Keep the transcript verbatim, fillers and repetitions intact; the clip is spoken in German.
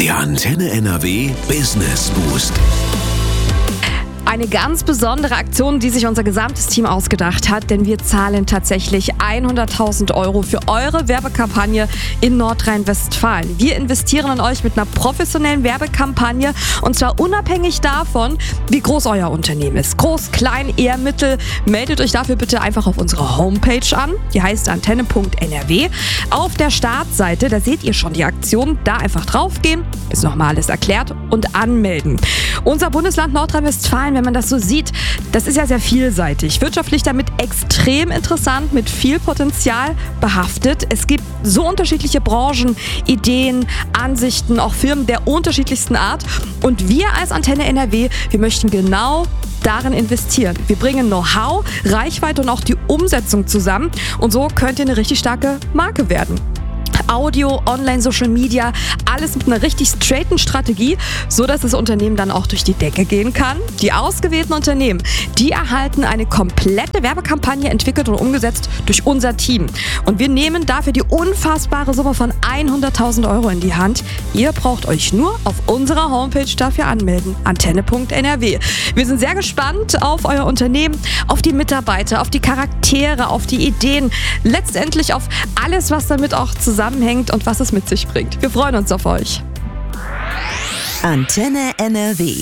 Der Antenne N R W Business Boost. Eine ganz besondere Aktion, die sich unser gesamtes Team ausgedacht hat, denn wir zahlen tatsächlich hunderttausend Euro für eure Werbekampagne in Nordrhein-Westfalen. Wir investieren in euch mit einer professionellen Werbekampagne und zwar unabhängig davon, wie groß euer Unternehmen ist. Groß, klein, eher mittel. Meldet euch dafür bitte einfach auf unserer Homepage an. Die heißt antenne punkt n r w. Auf der Startseite, da seht ihr schon die Aktion. Da einfach draufgehen, ist nochmal alles erklärt und anmelden. Unser Bundesland Nordrhein-Westfalen, wenn man das so sieht, das ist ja sehr vielseitig. Wirtschaftlich damit extrem interessant, mit viel Potenzial behaftet. Es gibt so unterschiedliche Branchen, Ideen, Ansichten, auch Firmen der unterschiedlichsten Art. Und wir als Antenne N R W, wir möchten genau darin investieren. Wir bringen Know-how, Reichweite und auch die Umsetzung zusammen. Und so könnt ihr eine richtig starke Marke werden. Audio, Online, Social Media, alles mit einer richtig straighten Strategie, so dass das Unternehmen dann auch durch die Decke gehen kann. Die ausgewählten Unternehmen, die erhalten eine komplette Werbekampagne entwickelt und umgesetzt durch unser Team. Und wir nehmen dafür die unfassbare Summe von hunderttausend Euro in die Hand. Ihr braucht euch nur auf unserer Homepage dafür anmelden. antenne punkt n r w. Wir sind sehr gespannt auf euer Unternehmen, auf die Mitarbeiter, auf die Charaktere, auf die Ideen, letztendlich auf alles, was damit auch zusammenhängt und was es mit sich bringt. Wir freuen uns auf euch. Antenne N R W.